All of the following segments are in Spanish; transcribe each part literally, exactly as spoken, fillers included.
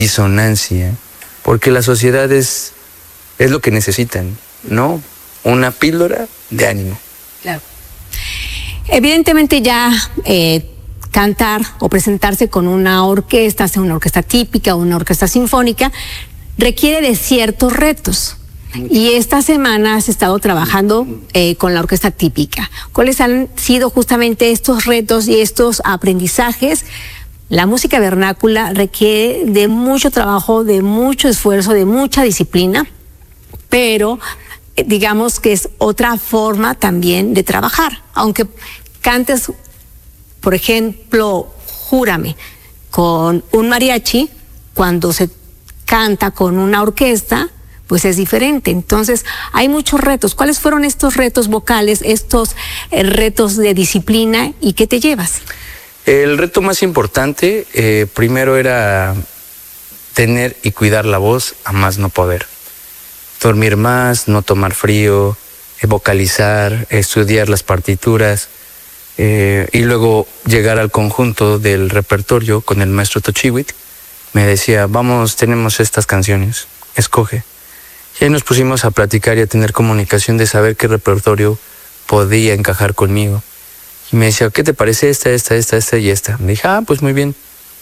disonancia, porque la sociedad es, es lo que necesitan, ¿no? Una píldora de ánimo. Claro. Evidentemente ya eh, cantar o presentarse con una orquesta, sea una orquesta típica o una orquesta sinfónica, requiere de ciertos retos. Y esta semana has estado trabajando eh, con la orquesta típica. ¿Cuáles han sido justamente estos retos y estos aprendizajes? La música vernácula requiere de mucho trabajo, de mucho esfuerzo, de mucha disciplina, pero eh, digamos que es otra forma también de trabajar. Aunque cantes, por ejemplo, Júrame, con un mariachi, cuando se canta con una orquesta, pues es diferente. Entonces, hay muchos retos. ¿Cuáles fueron estos retos vocales, estos eh, retos de disciplina y qué te llevas? El reto más importante, eh, primero era tener y cuidar la voz a más no poder. Dormir más, no tomar frío, eh, vocalizar, estudiar las partituras eh, y luego llegar al conjunto del repertorio con el maestro Tochiwit. Me decía, vamos, tenemos estas canciones, escoge. Y ahí nos pusimos a platicar y a tener comunicación de saber qué repertorio podía encajar conmigo. Y me decía, ¿qué te parece esta, esta, esta, esta y esta? Me dije, ah, pues muy bien.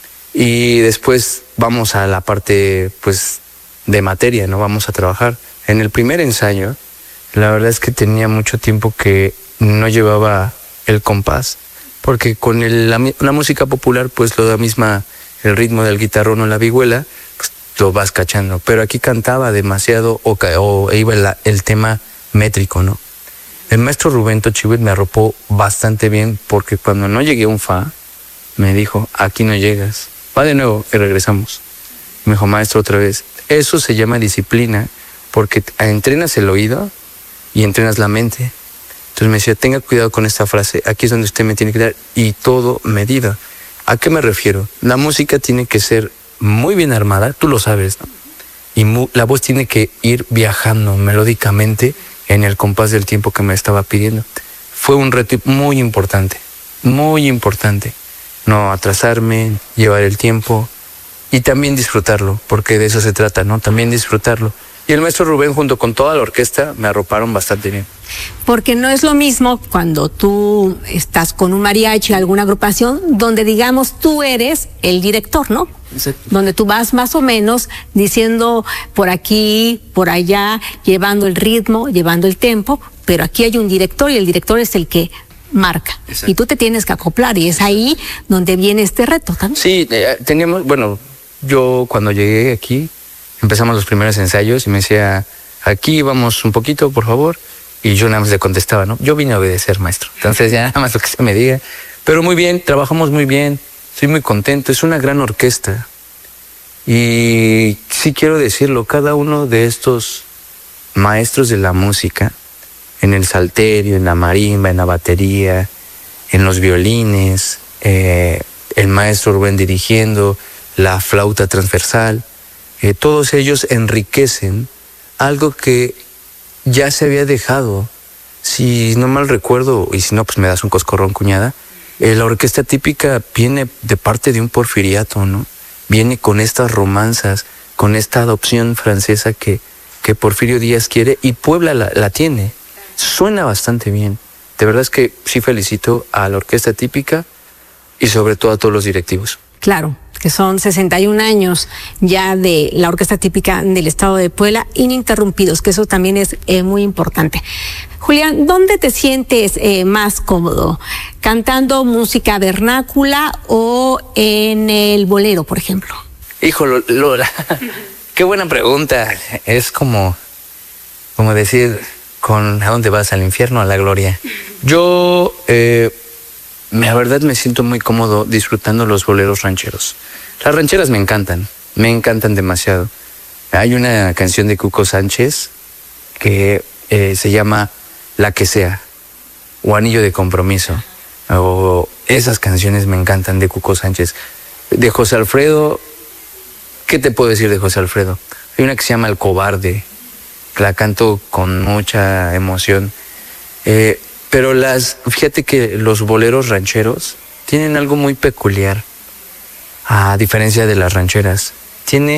Y después vamos a la parte, pues, de materia, ¿no? Vamos a trabajar. En el primer ensayo, la verdad es que tenía mucho tiempo que no llevaba el compás, porque con el, la, la música popular, pues, lo da misma, el ritmo del guitarrón o la vihuela, pues, lo vas cachando. Pero aquí cantaba demasiado o, o iba el, el tema métrico, ¿no? El maestro Rubén Tochiwit me arropó bastante bien, porque cuando no llegué a un fa, me dijo, aquí no llegas, va de nuevo y regresamos. Me dijo, maestro, otra vez. Eso se llama disciplina, porque entrenas el oído y entrenas la mente. Entonces me decía, tenga cuidado con esta frase, aquí es donde usted me tiene que dar, y todo medido. ¿A qué me refiero? La música tiene que ser muy bien armada, tú lo sabes, ¿no? Y mu- la voz tiene que ir viajando melódicamente en el compás del tiempo que me estaba pidiendo. Fue un reto muy importante, muy importante. No atrasarme, llevar el tiempo y también disfrutarlo, porque de eso se trata, ¿no? También disfrutarlo. Y el maestro Rubén, junto con toda la orquesta, me arroparon bastante bien. Porque no es lo mismo cuando tú estás con un mariachi, alguna agrupación, donde digamos tú eres el director, ¿no? Exacto. Donde tú vas más o menos diciendo por aquí, por allá, llevando el ritmo, llevando el tempo, pero aquí hay un director y el director es el que marca. Exacto. Y tú te tienes que acoplar y es ahí donde viene este reto también. Sí, eh, teníamos, bueno, yo cuando llegué aquí, empezamos los primeros ensayos y me decía, aquí vamos un poquito, por favor. Y yo nada más le contestaba, ¿no? Yo vine a obedecer, maestro. Entonces ya nada más lo que se me diga. Pero muy bien, trabajamos muy bien. Estoy muy contento. Es una gran orquesta. Y sí quiero decirlo, cada uno de estos maestros de la música, en el salterio, en la marimba, en la batería, en los violines, eh, el maestro Rubén dirigiendo, la flauta transversal, Eh, todos ellos enriquecen algo que ya se había dejado. Si no mal recuerdo, y si no, pues me das un coscorrón, cuñada, eh, la orquesta típica viene de parte de un porfiriato, ¿no? Viene con estas romanzas, con esta adopción francesa que, que Porfirio Díaz quiere, y Puebla la, la tiene. Suena bastante bien. De verdad es que sí felicito a la orquesta típica y sobre todo a todos los directivos. Claro, que son sesenta y un años ya de la orquesta típica del estado de Puebla, ininterrumpidos, que eso también es eh, muy importante. Julián, ¿dónde te sientes eh, más cómodo? ¿Cantando música vernácula o en el bolero, por ejemplo? Híjole, Lola, qué buena pregunta. Es como, como decir, con ¿a dónde vas? ¿Al infierno o a la gloria? Yo... Eh, La verdad me siento muy cómodo disfrutando los boleros rancheros. Las rancheras me encantan, me encantan demasiado. Hay una canción de Cuco Sánchez que eh, se llama La que sea, o Anillo de Compromiso. O esas canciones me encantan de Cuco Sánchez. De José Alfredo, ¿qué te puedo decir de José Alfredo? Hay una que se llama El Cobarde, que la canto con mucha emoción. Eh, Pero las, fíjate que los boleros rancheros tienen algo muy peculiar, a diferencia de las rancheras. tiene